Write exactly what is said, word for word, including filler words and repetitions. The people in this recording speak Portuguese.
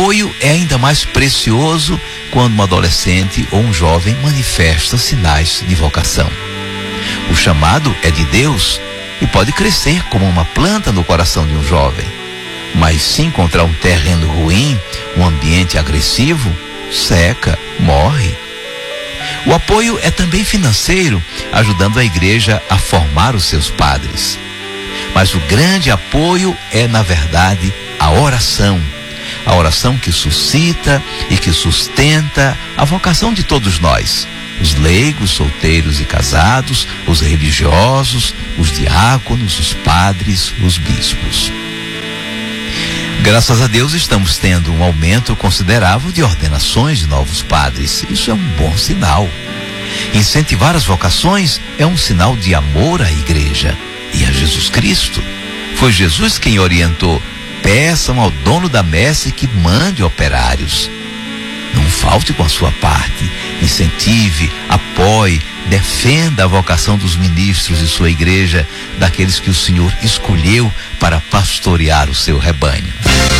apoio é ainda mais precioso quando um adolescente ou um jovem manifesta sinais de vocação. O chamado é de Deus e pode crescer como uma planta no coração de um jovem. Mas se encontrar um terreno ruim, um ambiente agressivo, seca, morre. O apoio é também financeiro, ajudando a igreja a formar os seus padres. Mas o grande apoio é, na verdade, a oração. A oração que suscita e que sustenta a vocação de todos nós. Os leigos, solteiros e casados, os religiosos, os diáconos, os padres, os bispos. Graças a Deus estamos tendo um aumento considerável de ordenações de novos padres. Isso é um bom sinal. Incentivar as vocações é um sinal de amor à igreja e a Jesus Cristo. Foi Jesus quem orientou: peçam ao dono da messe que mande operários. Não falte com a sua parte. Incentive, apoie, defenda a vocação dos ministros de sua igreja, daqueles que o Senhor escolheu para pastorear o seu rebanho.